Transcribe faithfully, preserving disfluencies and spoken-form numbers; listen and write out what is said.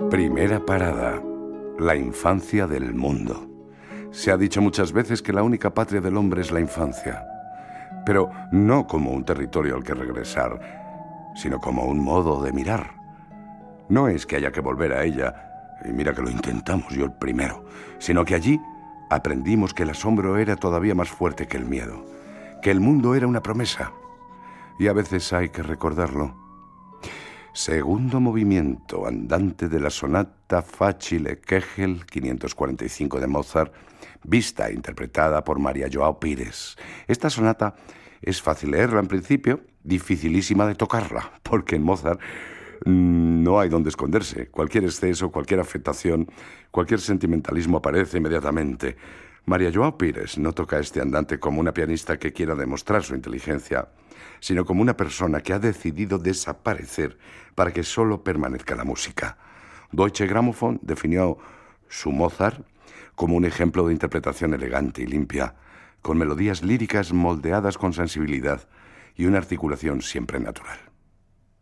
Primera parada, la infancia del mundo. Se ha dicho muchas veces que la única patria del hombre es la infancia, pero no como un territorio al que regresar, sino como un modo de mirar. No es que haya que volver a ella, y mira que lo intentamos, yo el primero, sino que allí aprendimos que el asombro era todavía más fuerte que el miedo, que el mundo era una promesa, y a veces hay que recordarlo. Segundo movimiento andante de la sonata Facile Kegel quinientos cuarenta y cinco de Mozart, vista e interpretada por María João Pires. Esta sonata es fácil leerla en principio, dificilísima de tocarla, porque en Mozart mmm, no hay donde esconderse. Cualquier exceso, cualquier afectación, cualquier sentimentalismo aparece inmediatamente. María João Pires no toca este andante como una pianista que quiera demostrar su inteligencia, sino como una persona que ha decidido desaparecer para que solo permanezca la música. Deutsche Grammophon definió su Mozart como un ejemplo de interpretación elegante y limpia, con melodías líricas moldeadas con sensibilidad y una articulación siempre natural.